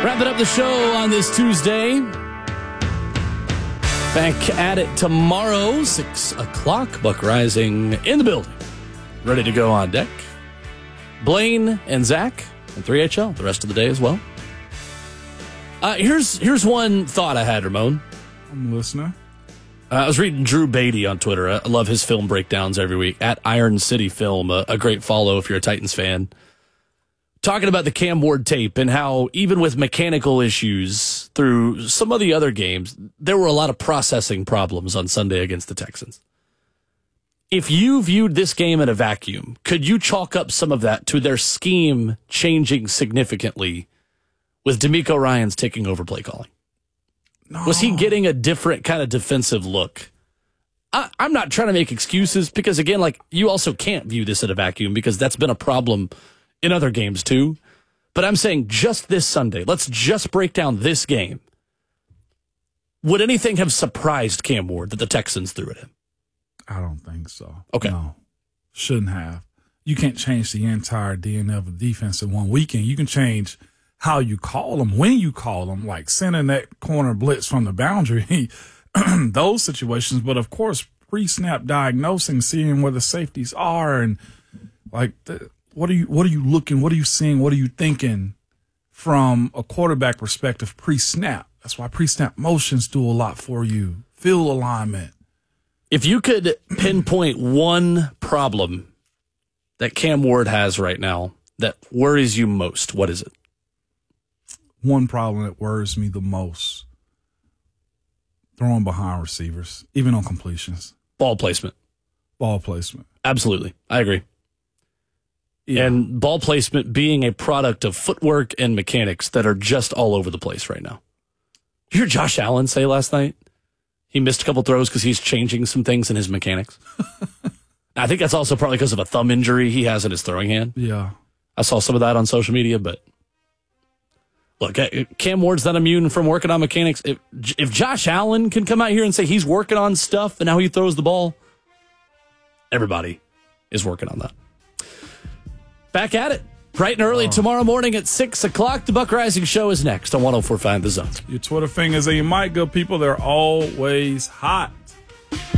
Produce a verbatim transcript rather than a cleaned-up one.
Wrapping up the show on this Tuesday. Back at it tomorrow, six o'clock. Buck Rising in the building. Ready to go on deck. Blaine and Zach and three H L the rest of the day as well. Uh, here's here's one thought I had, Ramon. I'm listening. Uh, I was reading Drew Beatty on Twitter. I love his film breakdowns every week. At Iron City Film, a, a great follow if you're a Titans fan. Talking about the Cam Ward tape and how even with mechanical issues through some of the other games, there were a lot of processing problems on Sunday against the Texans. If you viewed this game in a vacuum, could you chalk up some of that to their scheme changing significantly with D'Amico Ryans taking over play calling? No. Was he getting a different kind of defensive look? I, I'm not trying to make excuses because, again, like you also can't view this in a vacuum because that's been a problem in other games too. But I'm saying just this Sunday, let's just break down this game. Would anything have surprised Cam Ward that the Texans threw at him? I don't think so. Okay. No, shouldn't have. You can't change the entire D N A of the defense in one weekend. You can change how you call them, when you call them, like sending that corner blitz from the boundary, those situations. But, of course, pre-snap diagnosing, seeing where the safeties are and, like, the, what are you what are you looking, what are you seeing, what are you thinking from a quarterback perspective pre-snap? That's why pre-snap motions do a lot for you. Field alignment. If you could pinpoint one problem that Cam Ward has right now that worries you most, what is it? One problem that worries me the most, throwing behind receivers, even on completions. Ball placement. Ball placement. Absolutely. I agree. Yeah. And ball placement being a product of footwork and mechanics that are just all over the place right now. Did you hear Josh Allen say last night he missed a couple throws because he's changing some things in his mechanics? I think that's also probably because of a thumb injury he has in his throwing hand. Yeah. I saw some of that on social media, but look, Cam Ward's not immune from working on mechanics. If, if Josh Allen can come out here and say he's working on stuff and how he throws the ball, everybody is working on that. Back at it, bright and early oh. tomorrow morning at six o'clock. The Buck Rising Show is next on one oh four point five The Zone. Your Twitter fingers and your mic, good people, they're always hot.